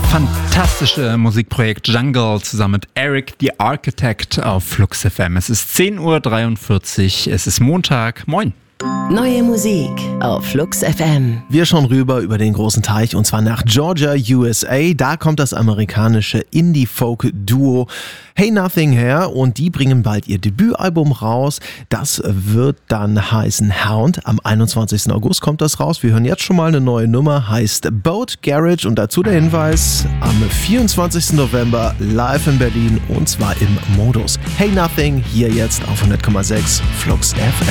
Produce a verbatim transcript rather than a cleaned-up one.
fantastische Musikprojekt Jungle zusammen mit Eric the Architect auf Flux F M. Es ist zehn Uhr dreiundvierzig, es ist Montag. Moin. Neue Musik auf Flux F M. Wir schauen rüber über den großen Teich und zwar nach Georgia, U S A. Da kommt das amerikanische Indie-Folk-Duo Hey Nothing her und die bringen bald ihr Debütalbum raus. Das wird dann heißen Hound. Am einundzwanzigsten August kommt das raus. Wir hören jetzt schon mal eine neue Nummer, heißt Boat Garage und dazu der Hinweis, am vierundzwanzigsten November live in Berlin und zwar im Modus. Hey Nothing hier jetzt auf hundert Komma sechs Flux F M.